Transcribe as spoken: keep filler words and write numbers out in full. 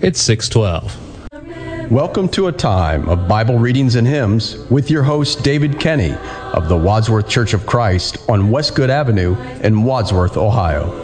It's six twelve. Welcome to a time of Bible readings and hymns with your host, David Kenny of the Wadsworth Church of Christ on Westgood Avenue in Wadsworth, Ohio.